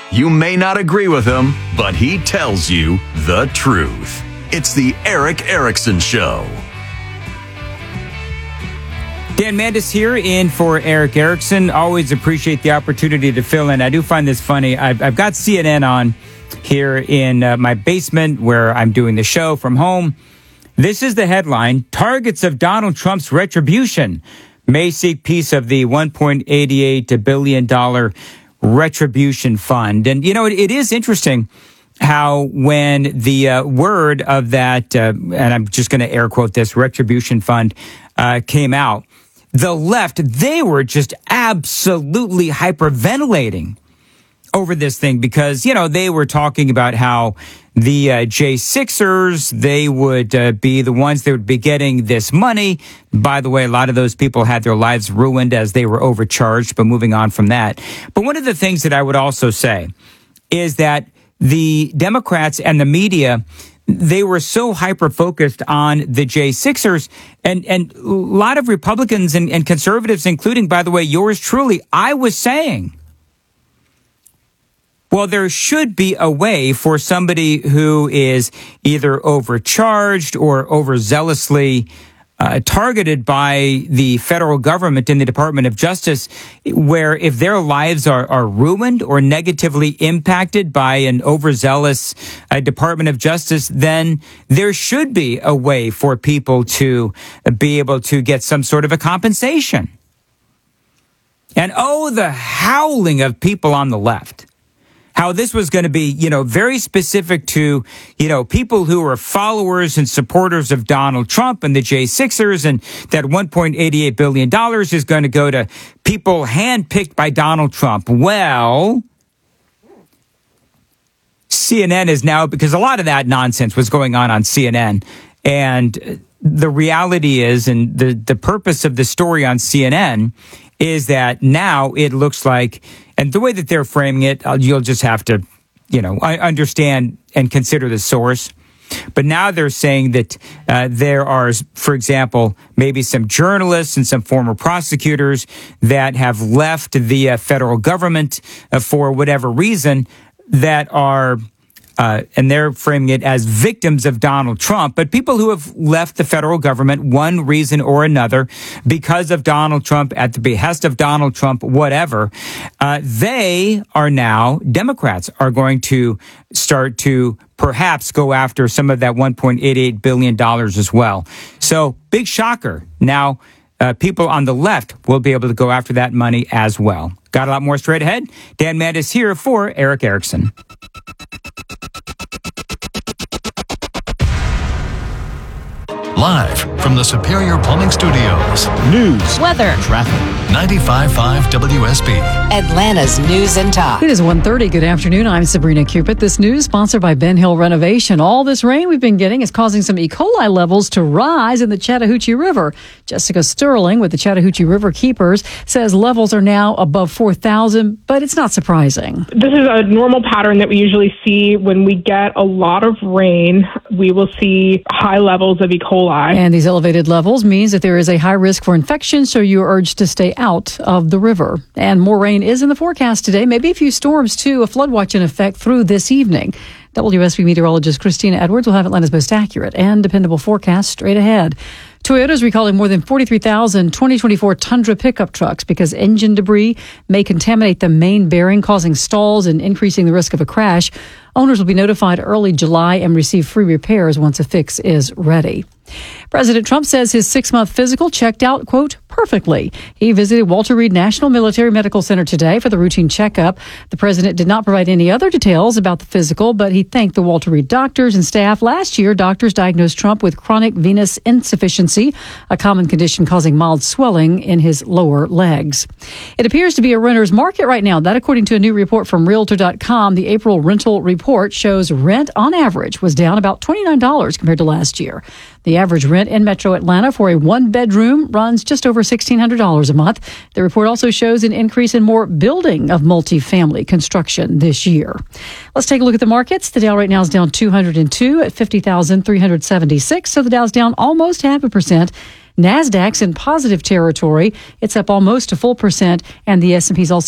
You may not agree with him, but he tells you the truth. It's the Erick Erickson Show. Dan Mandis here in for Erick Erickson. Always appreciate the opportunity to fill in. I do find this funny. I've got CNN on here in my basement where I'm doing the show from home. This is the headline: Targets of Donald Trump's retribution may seek piece of the $1.88 billion retribution fund. And, you know, it is interesting how when the word of that, and I'm just going to air quote this, retribution fund came out, the left, they were just absolutely hyperventilating over this thing because, you know, they were talking about how the J6ers, they would be the ones that would be getting this money. By the way, a lot of those people had their lives ruined as they were overcharged, but moving on from that. But one of the things that I would also say is that the Democrats and the media, they were so hyper-focused on the J6ers, and a lot of Republicans and conservatives, including, by the way, yours truly, I was saying, well, there should be a way for somebody who is either overcharged or overzealously targeted by the federal government in the Department of Justice, where if their lives are ruined or negatively impacted by an overzealous Department of Justice, then there should be a way for people to be able to get some sort of a compensation. And the howling of people on the left. How this was going to be, you know, very specific to, you know, people who are followers and supporters of Donald Trump and the J6ers, and that $1.88 billion is going to go to people handpicked by Donald Trump. Well, CNN is now, because a lot of that nonsense was going on CNN, and the reality is, and the purpose of the story on CNN is that now it looks like, and the way that they're framing it, you'll just have to, you know, understand and consider the source. But now they're saying that there are, for example, maybe some journalists and some former prosecutors that have left the federal government for whatever reason that are, and they're framing it as victims of Donald Trump, but people who have left the federal government one reason or another because of Donald Trump, at the behest of Donald Trump, whatever, they are now, Democrats are going to start to perhaps go after some of that $1.88 billion as well. So big shocker. Now, people on the left will be able to go after that money as well. Got a lot more straight ahead. Dan Mandis here for Erick Erickson. Live from the Superior Plumbing Studios. News, weather, traffic. 95.5 WSB. Atlanta's News and Talk. It is 1:30. Good afternoon. I'm Sabrina Cupid. This news sponsored by Ben Hill Renovation. All this rain we've been getting is causing some E. coli levels to rise in the Chattahoochee River. Jessica Sterling with the Chattahoochee River Keepers says levels are now above 4,000, but it's not surprising. This is a normal pattern that we usually see when we get a lot of rain. We will see high levels of E. coli. And these elevated levels means that there is a high risk for infection, so you're urged to stay out of the river. And more rain is in the forecast today. Maybe a few storms, too. A flood watch in effect through this evening. WSB meteorologist Christina Edwards will have Atlanta's most accurate and dependable forecast straight ahead. Toyota is recalling more than 43,000 2024 Tundra pickup trucks because engine debris may contaminate the main bearing, causing stalls and increasing the risk of a crash. Owners will be notified early July and receive free repairs once a fix is ready. President Trump says his 6-month physical checked out, quote, perfectly. He visited Walter Reed National Military Medical Center today for the routine checkup. The president did not provide any other details about the physical, but he thanked the Walter Reed doctors and staff. Last year, doctors diagnosed Trump with chronic venous insufficiency, a common condition causing mild swelling in his lower legs. It appears to be a renter's market right now. That, according to a new report from Realtor.com, the April rental report shows rent on average was down about $29 compared to last year. The average rent in Metro Atlanta for a one-bedroom runs just over $1,600 a month. The report also shows an increase in more building of multifamily construction this year. Let's take a look at the markets. The Dow right now is down 202 at 50,376. So the Dow's down almost 0.5%. NASDAQ's in positive territory. It's up almost a full percent, and the S&P's also